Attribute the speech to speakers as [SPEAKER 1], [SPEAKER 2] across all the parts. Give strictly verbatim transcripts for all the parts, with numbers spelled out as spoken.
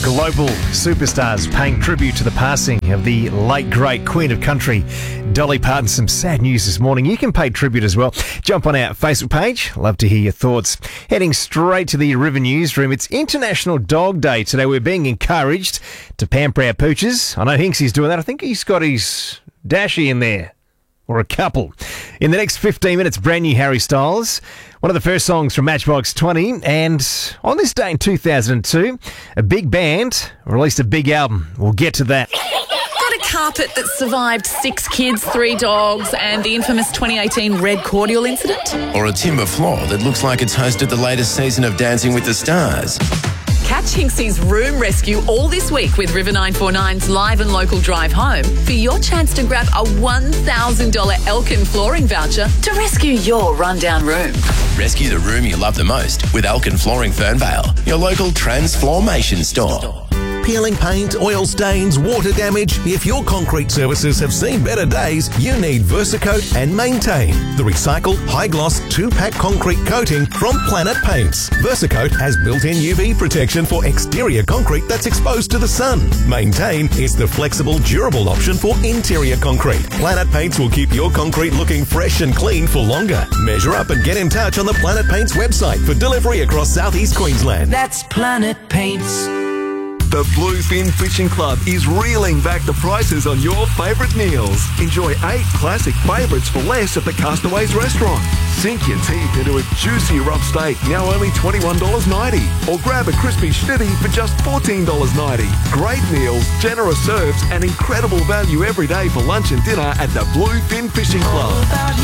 [SPEAKER 1] global superstars paying tribute to the passing of the late, great Queen of Country, Dolly Parton. Some sad news this morning. You can pay tribute as well. Jump on our Facebook page. Love to hear your thoughts. Heading straight to the River Newsroom. It's International Dog Day today. We're being encouraged to pamper our pooches. I know Hinksy's doing that. I think he's got his Dashy in there. Or a couple. In the next fifteen minutes, brand new Harry Styles. One of the first songs from Matchbox twenty. And on this day in two thousand two, a big band released a big album. We'll get to that.
[SPEAKER 2] Got a carpet that survived six kids, three dogs, and the infamous twenty eighteen Red Cordial incident?
[SPEAKER 3] Or a timber floor that looks like it's hosted the latest season of Dancing with the Stars?
[SPEAKER 2] Catch Hinksy's room rescue all this week with River nine four nine's live and local drive home for your chance to grab a one thousand dollars Elkin flooring voucher to rescue your rundown room.
[SPEAKER 3] Rescue the room you love the most with Elkin Flooring Fernvale, your local transformation store.
[SPEAKER 4] Peeling paint, oil stains, water damage. If your concrete services have seen better days, you need Versacoat and Maintain, the recycled high-gloss two-pack concrete coating from Planet Paints. Versacoat has built-in U V protection for exterior concrete that's exposed to the sun. Maintain is the flexible, durable option for interior concrete. Planet Paints will keep your concrete looking fresh and clean for longer. Measure up and get in touch on the Planet Paints website for delivery across southeast Queensland.
[SPEAKER 5] That's Planet Paints.
[SPEAKER 6] The Bluefin Fishing Club is reeling back the prices on your favourite meals. Enjoy eight classic favourites for less at the Castaways restaurant. Sink your teeth into a juicy rump steak, now only twenty-one dollars ninety. Or grab a crispy schnitty for just fourteen dollars ninety. Great meals, generous serves, and incredible value every day for lunch and dinner at the Bluefin Fishing Club.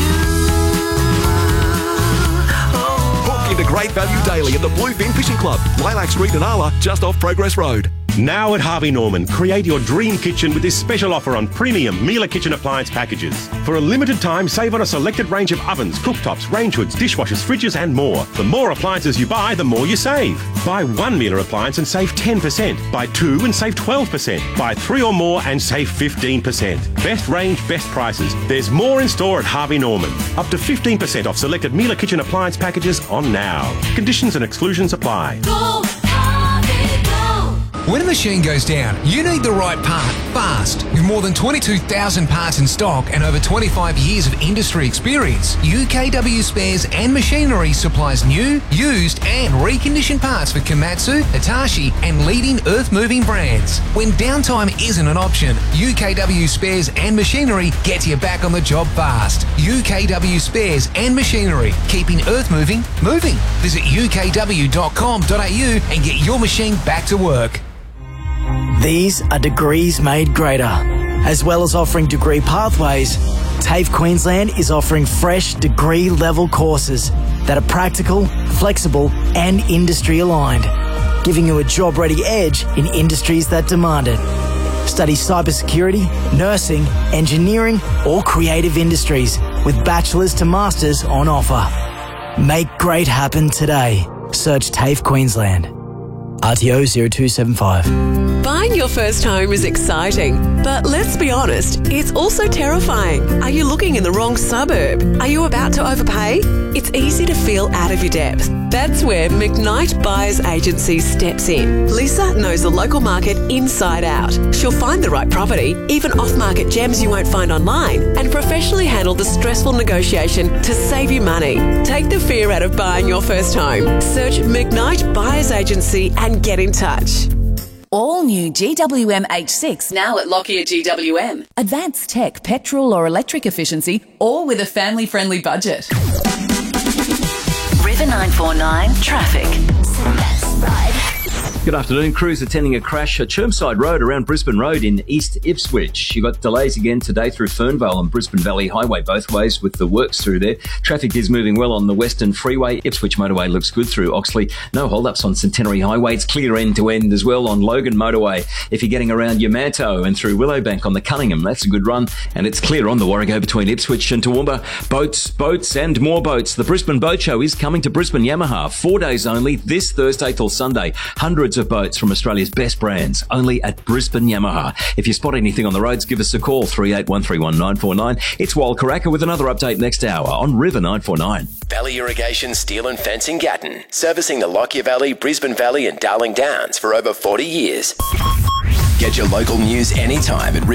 [SPEAKER 6] Book into great value daily at the Bluefin Fishing Club, Lilac Street in Arla, just off Progress Road.
[SPEAKER 7] Now at Harvey Norman, create your dream kitchen with this special offer on premium Miele kitchen appliance packages. For a limited time, save on a selected range of ovens, cooktops, range hoods, dishwashers, fridges and more. The more appliances you buy, the more you save. Buy one Miele appliance and save ten percent. Buy two and save twelve percent. Buy three or more and save fifteen percent. Best range, best prices. There's more in store at Harvey Norman. Up to fifteen percent off selected Miele kitchen appliance packages on now. Conditions and exclusions apply.
[SPEAKER 8] Go! When a machine goes down, you need the right part fast. With more than twenty-two thousand parts in stock and over twenty-five years of industry experience, U K W Spares and Machinery supplies new, used and reconditioned parts for Komatsu, Hitachi and leading earth-moving brands. When downtime isn't an option, U K W Spares and Machinery gets you back on the job fast. U K W Spares and Machinery, keeping earth moving, moving. Visit u k w dot com dot a u and get your machine back to work.
[SPEAKER 9] These are degrees made greater. As well as offering degree pathways, TAFE Queensland is offering fresh degree-level courses that are practical, flexible and industry-aligned, giving you a job-ready edge in industries that demand it. Study cybersecurity, nursing, engineering or creative industries with bachelor's to master's on offer. Make great happen today. Search TAFE Queensland. R T O zero two seven five.
[SPEAKER 10] Buying your first home is exciting, but let's be honest, it's also terrifying. Are you looking in the wrong suburb? Are you about to overpay? It's easy to feel out of your depth. That's where McKnight Buyers Agency steps in. Lisa knows the local market inside out. She'll find the right property, even off-market gems you won't find online, and professionally handle the stressful negotiation to save you money. Take the fear out of buying your first home. Search McKnight Buyers Agency and get in touch.
[SPEAKER 11] All new G W M H six
[SPEAKER 2] Now at Lockyer G W M.
[SPEAKER 11] Advanced tech, petrol or electric efficiency, all with a family-friendly budget.
[SPEAKER 12] River nine four nine Traffic.
[SPEAKER 13] Good afternoon. Crews attending a crash at Chermside Road around Brisbane Road in East Ipswich. You got delays again today through Fernvale and Brisbane Valley Highway both ways with the works through there. Traffic is moving well on the Western Freeway. Ipswich Motorway looks good through Oxley. No hold-ups on Centenary Highway. It's clear end-to-end as well on Logan Motorway. If you're getting around Yamato and through Willowbank on the Cunningham, that's a good run. And it's clear on the Warrego between Ipswich and Toowoomba. Boats, boats and more boats. The Brisbane Boat Show is coming to Brisbane Yamaha. Four days only, this Thursday till Sunday. Hundreds hundreds of boats from Australia's best brands, only at Brisbane Yamaha. If you spot anything on the roads, give us a call, three eight one three one nine four nine. It's Wild Karaka with another update next hour on River nine four nine.
[SPEAKER 3] Valley Irrigation Steel and Fencing Gatton, servicing the Lockyer Valley, Brisbane Valley and Darling Downs for over forty years. Get your local news anytime at